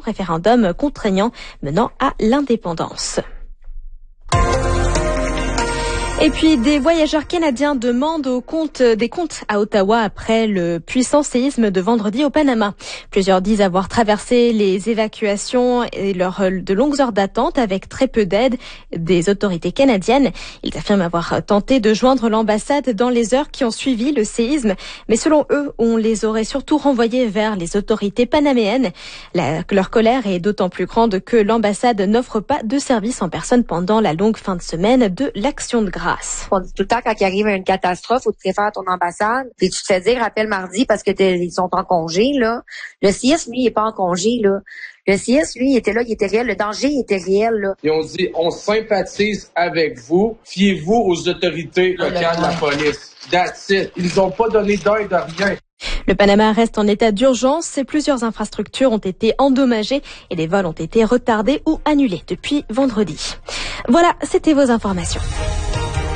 référendum contraignant menant à l'indépendance. Et puis, des voyageurs canadiens demandent des comptes à Ottawa après le puissant séisme de vendredi au Panama. Plusieurs disent avoir traversé les évacuations et de longues heures d'attente avec très peu d'aide des autorités canadiennes. Ils affirment avoir tenté de joindre l'ambassade dans les heures qui ont suivi le séisme. Mais selon eux, on les aurait surtout renvoyés vers les autorités panaméennes. Leur colère est d'autant plus grande que l'ambassade n'offre pas de service en personne pendant la longue fin de semaine de l'Action de grâce. On dit tout le temps, quand il arrive une catastrophe, faut te préférer ton ambassade. Puis tu te fais dire, appelle mardi parce que ils sont en congé, là. Le CIS, lui, il est pas en congé, là. Le CIS, lui, il était là, il était réel. Le danger, il était réel, là. Et on dit, on sympathise avec vous. Fiez-vous aux autorités locales de la police. That's it. Ils n'ont pas donné d'aide à rien. Le Panama reste en état d'urgence et plusieurs infrastructures ont été endommagées et des vols ont été retardés ou annulés depuis vendredi. Voilà, c'était vos informations.